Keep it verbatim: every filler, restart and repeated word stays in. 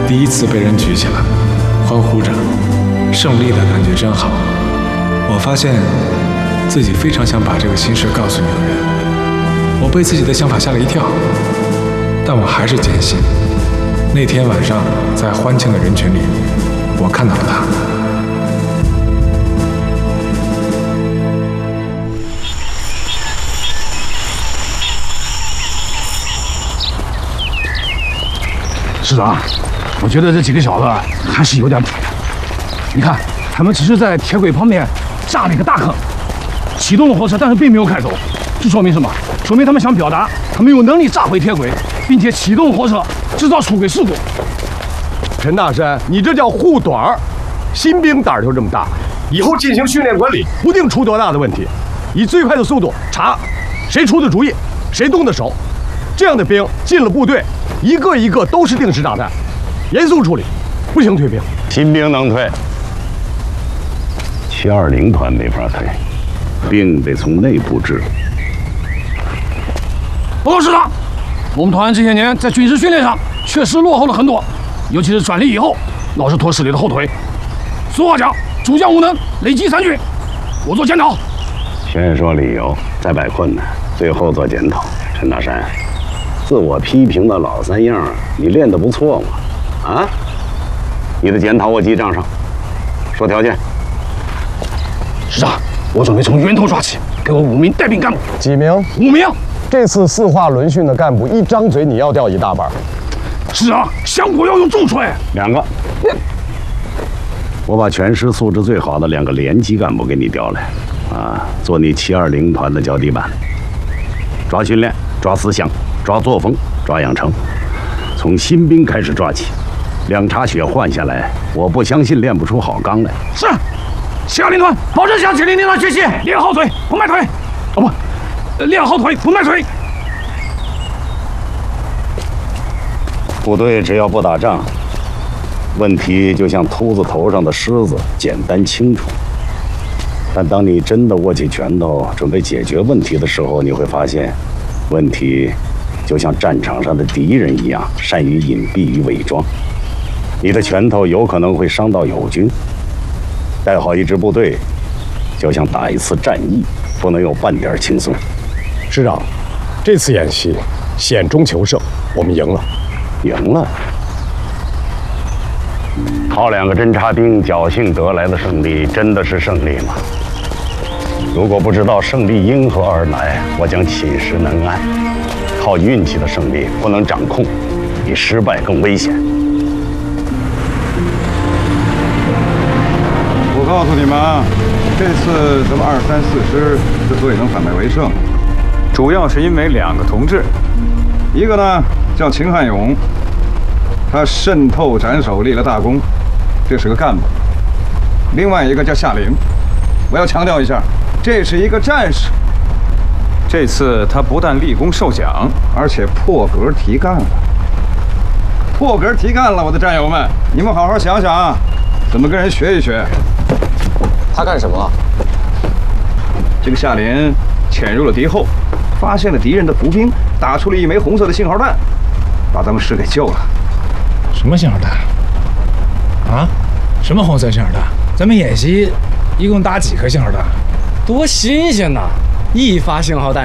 第一次被人举起来，欢呼着，胜利的感觉真好。我发现自己非常想把这个心事告诉女人，我被自己的想法吓了一跳，但我还是坚信，那天晚上在欢庆的人群里，我看到了她。 市长，我觉得这几个小子还是有点谱的。你看，他们只是在铁轨旁边炸了一个大坑，启动了火车，但是并没有开走。这说明什么？说明他们想表达，他们有能力炸毁铁轨，并且启动火车，制造出轨事故。 陈大山，你这叫护短儿，新兵胆儿就这么大，以后进行训练管理，不定出多大的问题。以最快的速度查谁出的主意，谁动的手。这样的兵进了部队，一个一个都是定时炸弹，严肃处理，不行退兵。 新兵能退，七二零团没法退，兵得从内部治。 报告师长，我们团这些年在军事训练上确实落后了很多，尤其是转隶以后，老是拖师里的后腿。俗话讲，主将无能，累积三军。我做检讨。 先说理由，再摆困难，最后做检讨。陈大山，自我批评的老三样，你练得不错嘛？啊？你的检讨我记账上，说条件。 师长，我准备从源头抓起，给我五名带兵干部。 几名？ 五名。 这次四化轮训的干部，一张嘴你要调一大半。 是啊，香火要用重锤。 两个。我把全师素质最好的两个连级干部给你调来，啊，做你七二零团的脚底板，抓训练，抓思想，抓作风，抓养成，从新兵开始抓起。两茬血换下来，我不相信练不出好钢来。 是，七二零团保证向七零零团学习，练好腿不迈腿。哦不，练好腿不迈腿。 部队只要不打仗，问题就像秃子头上的虱子，简单清楚。但当你真的握起拳头准备解决问题的时候，你会发现，问题就像战场上的敌人一样，善于隐蔽与伪装。你的拳头有可能会伤到友军。带好一支部队，就像打一次战役，不能有半点轻松。 师长，这次演习险中求胜，我们赢了。 赢了？靠两个侦察兵侥幸得来的胜利，真的是胜利吗？如果不知道胜利因何而来，我将寝食难安。靠运气的胜利不能掌控，比失败更危险。 我告诉你们啊，这次咱们二三四师之所以能反败为胜，主要是因为两个同志，一个呢叫秦汉勇，他渗透斩首立了大功，这是个干部；另外一个叫夏林，我要强调一下，这是一个战士。这次他不但立功受奖，而且破格提干了。破格提干了，我的战友们，你们好好想想啊，怎么跟人学一学。 他干什么了？ 这个夏林潜入了敌后，发现了敌人的伏兵，打出了一枚红色的信号弹，把咱们师给救了。 什么信号弹？啊？什么红色信号弹？咱们演习一共打几颗信号弹？ 多新鲜呐！一发信号弹